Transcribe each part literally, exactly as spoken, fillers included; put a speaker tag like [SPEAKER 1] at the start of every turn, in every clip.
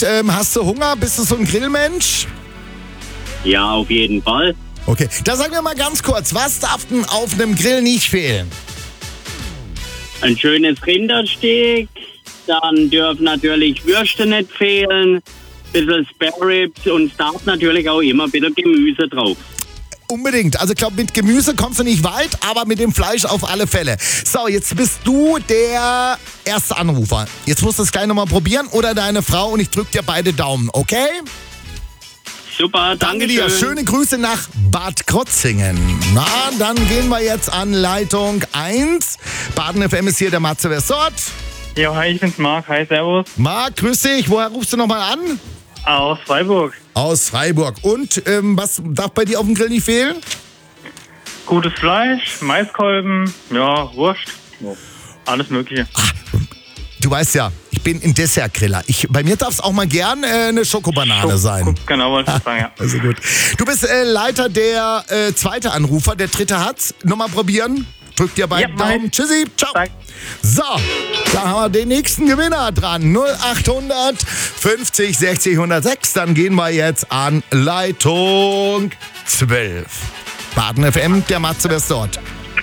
[SPEAKER 1] gesagt, ähm, hast du Hunger? Bist du so ein Grillmensch?
[SPEAKER 2] Ja, auf jeden Fall.
[SPEAKER 1] Okay, da sagen wir mal ganz kurz, was darf denn auf einem Grill nicht fehlen?
[SPEAKER 2] Ein schönes Rindersteak, dann dürfen natürlich Würste nicht fehlen, ein bisschen Spare Ribs und es darf natürlich auch immer ein bisschen Gemüse drauf.
[SPEAKER 1] Unbedingt. Also ich glaube, mit Gemüse kommst du nicht weit, aber mit dem Fleisch auf alle Fälle. So, jetzt bist du der erste Anrufer. Jetzt musst du es gleich nochmal probieren oder deine Frau und ich drücke dir beide Daumen, okay?
[SPEAKER 2] Super, danke,
[SPEAKER 1] Danke dir.
[SPEAKER 2] schön.
[SPEAKER 1] Schöne Grüße nach Bad Krotzingen. Na, dann gehen wir jetzt an Leitung eins. Baden F M ist hier der Matze Wessort.
[SPEAKER 3] Ja, hi, ich bin's Marc. Hi, servus.
[SPEAKER 1] Marc, grüß dich. Woher rufst du nochmal an?
[SPEAKER 3] Aus Freiburg.
[SPEAKER 1] Aus Freiburg. Und ähm, was darf bei dir auf dem Grill nicht fehlen?
[SPEAKER 3] Gutes Fleisch, Maiskolben, ja, Wurst. Alles Mögliche.
[SPEAKER 1] Ach, du weißt ja, ich bin ein Dessertgriller. Ich, bei mir darf es auch mal gern äh, eine Schokobanane
[SPEAKER 3] Schoko-
[SPEAKER 1] sein.
[SPEAKER 3] Genau, wollte ich sagen, ja.
[SPEAKER 1] Also gut. Du bist äh, Leiter der äh, zweite Anrufer, der dritte hat's. Nochmal probieren. Drück dir beiden
[SPEAKER 3] Ja, mach
[SPEAKER 1] Daumen.
[SPEAKER 3] ich.
[SPEAKER 1] Tschüssi. Ciao.
[SPEAKER 3] Danke.
[SPEAKER 1] So, da haben wir den nächsten Gewinner dran. null achthundert fünfzig sechzig hundertsechs. Dann gehen wir jetzt an Leitung zwölf. Baden F M, der Matze Westort.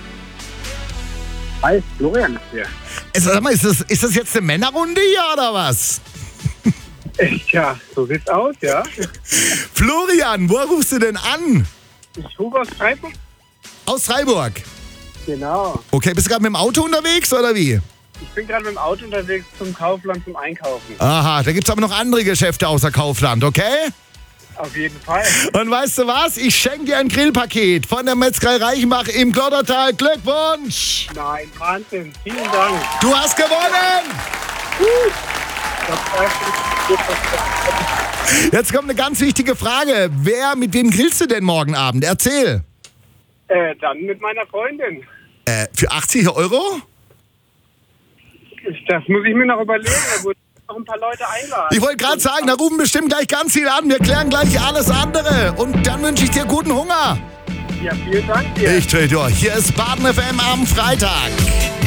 [SPEAKER 4] Hi, Florian ist hier.
[SPEAKER 1] Äh, Sag mal, ist das, ist das jetzt eine Männerrunde hier oder was?
[SPEAKER 4] Ja, so sieht's aus, ja.
[SPEAKER 1] Florian, wo rufst du denn an?
[SPEAKER 4] Ich rufe aus Freiburg.
[SPEAKER 1] Aus Freiburg.
[SPEAKER 4] Genau.
[SPEAKER 1] Okay, bist du gerade mit dem Auto unterwegs oder wie?
[SPEAKER 4] Ich bin gerade mit dem Auto unterwegs zum Kaufland zum Einkaufen.
[SPEAKER 1] Aha, da gibt's aber noch andere Geschäfte außer Kaufland, okay?
[SPEAKER 4] Auf jeden Fall.
[SPEAKER 1] Und weißt du was? Ich schenke dir ein Grillpaket von der Metzgerei Reichenbach im Glottertal. Glückwunsch!
[SPEAKER 4] Nein, Wahnsinn. Vielen Dank.
[SPEAKER 1] Du hast gewonnen! Jetzt kommt eine ganz wichtige Frage. Wer, mit wem grillst du denn morgen Abend? Erzähl.
[SPEAKER 4] Äh, dann mit meiner Freundin.
[SPEAKER 1] Äh, für achtzig Euro?
[SPEAKER 4] Das muss ich mir noch überlegen. Da würde ich noch ein paar Leute einladen.
[SPEAKER 1] Ich wollte gerade sagen, da rufen bestimmt gleich ganz viel an. Wir klären gleich alles andere. Und dann wünsche ich dir guten Hunger.
[SPEAKER 4] Ja, vielen Dank dir.
[SPEAKER 1] Ich trete durch. Hier ist Baden F M am Freitag.